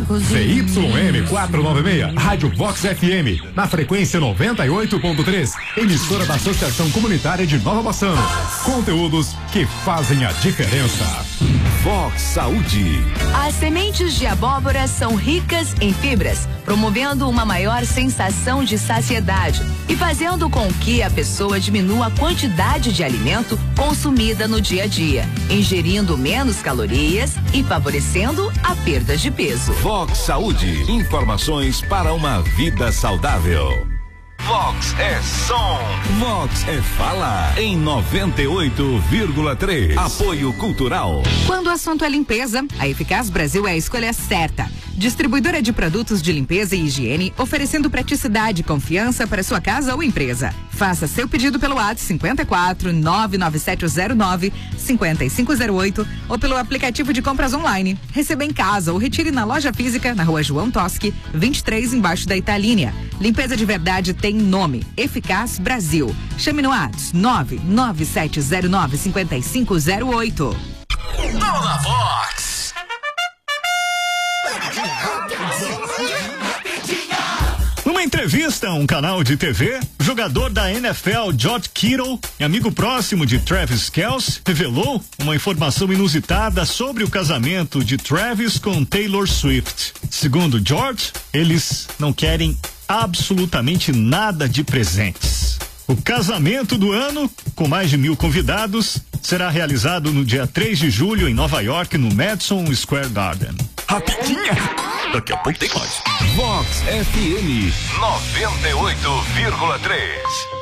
CYM 496, Rádio Vox FM, na frequência 98.3, emissora da Associação Comunitária de Nova Bassano. Conteúdos que fazem a diferença. Vox Saúde. As sementes de abóbora são ricas em fibras, promovendo uma maior sensação de saciedade e fazendo com que a pessoa diminua a quantidade de alimento consumida no dia a dia, ingerindo menos calorias e favorecendo a perda de peso. Vox Saúde. Informações para uma vida saudável. Vox é som. Vox é fala. Em 98,3. Apoio Cultural. Quando o assunto é limpeza, a Eficaz Brasil é a escolha certa. Distribuidora de produtos de limpeza e higiene, oferecendo praticidade e confiança para sua casa ou empresa. Faça seu pedido pelo WhatsApp 54 99709 5508 ou pelo aplicativo de compras online. Receba em casa ou retire na loja física na Rua João Toschi, 23, embaixo da Italínia. Limpeza de verdade tem nome: Eficaz Brasil. Chame no WhatsApp 99709 5508. Dona Vox. Numa entrevista a um canal de TV, o jogador da NFL George Kittle, amigo próximo de Travis Kelce, revelou uma informação inusitada sobre o casamento de Travis com Taylor Swift. Segundo George, eles não querem absolutamente nada de presentes. O casamento do ano, com mais de 1.000 convidados, será realizado no dia 3 de julho em Nova York, no Madison Square Garden. Rapidinha. Daqui a pouco tem mais. Vox FM 98,3.